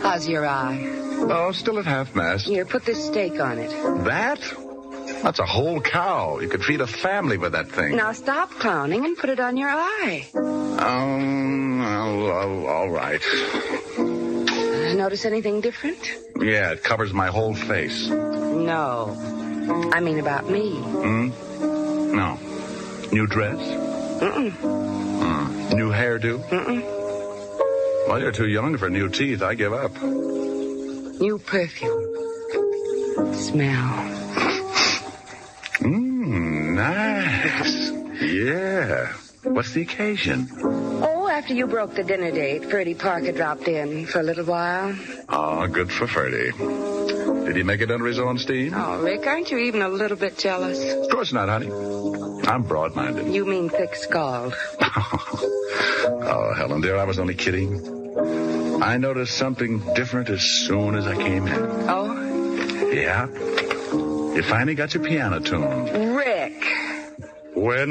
How's your eye? Oh, still at half-mast. Here, put this steak on it. That? That's a whole cow. You could feed a family with that thing. Now stop clowning and put it on your eye. All right. Notice anything different? Yeah, it covers my whole face. No. I mean about me. No. New dress? New hairdo? Well, you're too young for new teeth. I give up. New perfume. Smell. Nice. Yeah. What's the occasion? Oh, after you broke the dinner date, Ferdy Parker dropped in for a little while. Oh, good for Ferdy. Did he make it under his own steam? Oh, Rick, aren't you even a little bit jealous? Of course not, honey. I'm broad-minded. You mean thick-skulled. Oh, Helen, dear, I was only kidding. I noticed something different as soon as I came in. Oh? Yeah. You finally got your piano tuned. Rick. When